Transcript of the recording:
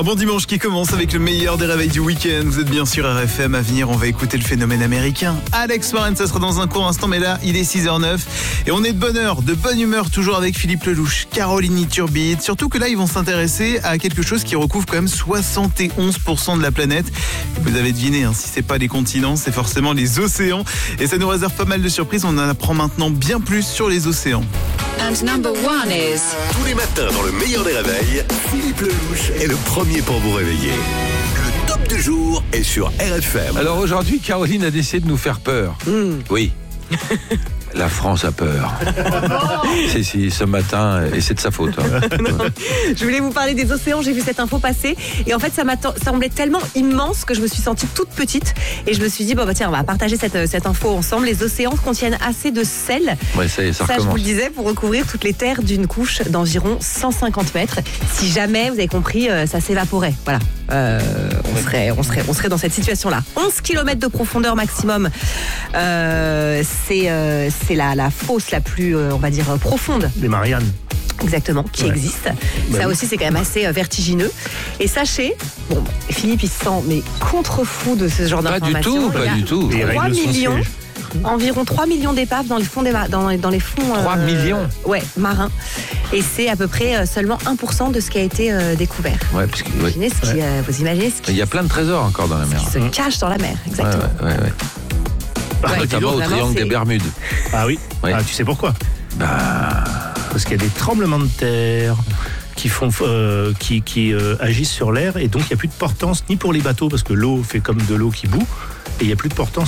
Un bon dimanche qui commence avec le meilleur des réveils du week-end. Vous êtes bien sûr RFM. À venir, on va écouter le phénomène américain. Alex Warren, ça sera dans un court instant, mais là, il est 6h09. Et on est de bonne heure, de bonne humeur, toujours avec Philippe Lelouch, Caroline Iturbide. Surtout que là, ils vont s'intéresser à quelque chose qui recouvre quand même 71% de la planète. Vous avez deviné, si c'est pas les continents, c'est forcément les océans. Et ça nous réserve pas mal de surprises. On en apprend maintenant bien plus sur les océans. And number one is... Tous les matins dans le meilleur des réveils, Philippe Lelouch est le premier pour vous réveiller. Le top du jour est sur RFM. Alors aujourd'hui, Caroline a décidé de nous faire peur. Oui. La France a peur. Si, ce matin, et c'est de sa faute. Je voulais vous parler des océans, j'ai vu cette info passer et en fait ça m'a semblé tellement immense que je me suis sentie toute petite et je me suis dit tiens, on va partager cette info ensemble. Les océans contiennent assez de sel, Ouais, ça je vous le disais, pour recouvrir toutes les terres d'une couche d'environ 150 mètres. Si jamais, vous avez compris, ça s'évaporait, voilà. On serait dans cette situation-là. 11 km de profondeur maximum, c'est la fosse la plus, on va dire, profonde. Les Mariannes. Exactement, qui existe. Ça aussi, c'est quand même assez vertigineux. Et sachez, Philippe, il se sent contre-fou de ce genre d'informations. Pas du tout. Environ 3 millions d'épaves dans les fonds, dans les fonds 3 millions marins. Et c'est à peu près seulement 1% de ce qui a été découvert. Ouais, parce que, vous imaginez ce qui... Il y a plein de trésors encore dans la mer. Qui se cache dans la mer, exactement. Notamment au triangle des Bermudes. Ah oui. Ouais. Tu sais pourquoi? Parce qu'il y a des tremblements de terre qui font, qui agissent sur l'air et donc il n'y a plus de portance ni pour les bateaux parce que l'eau fait comme de l'eau qui bout et il n'y a plus de portance